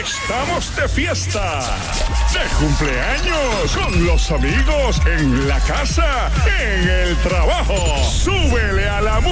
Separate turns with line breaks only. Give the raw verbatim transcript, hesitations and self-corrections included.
Estamos de fiesta, de cumpleaños, con los amigos, en la casa, en el trabajo. Súbele a la música